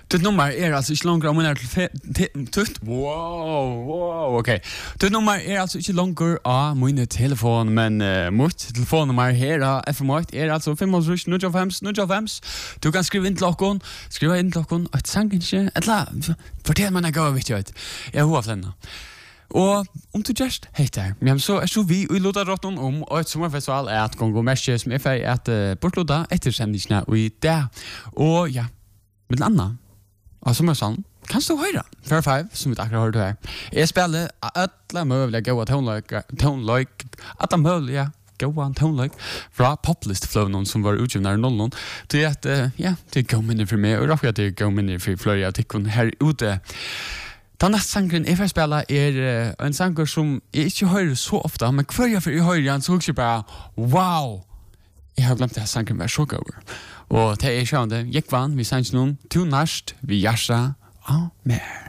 Det nummer alltså inte långt om tutt. Wow, okej. Det nummer alltså inte långt av min telefon, men mitt telefonnummer här FM8 alltså 505. Du kan skriva in till klockan, ett sang inte, eller fortell mig något viktigt. Jag har flenna. Og om du just heter, men så vi i Lodarotten om et sommerfestival at Kongo Mesje som at bortloda etter sendingene og i det. Og ja, med annet, og sommersalen, kan du høre? Fair Five, som vi akkurat hørte her. Jeg spiller alle mulige gode toneløk, alle mulige gode toneløk fra Poplist-flowen som var utgivet av 00. Det at, ja, det er gode minner for meg, og rakk at det er gode minner for flere av tikkene her ute. Den neste sangren jeg får spille en sanger som jeg ikke hører så ofte, men hver jeg hører den, så husker jeg bare, wow! Jeg har glemt at sangren var så god. Og det er skjønne, jeg vann, vi sang noen, to nærst, vi gjersa, og mer.